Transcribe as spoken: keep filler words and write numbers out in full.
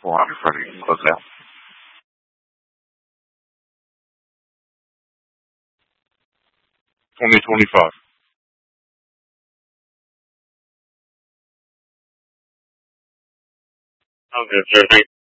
Well, I'm ready to close out. twenty twenty-five. Okay, sir. Thank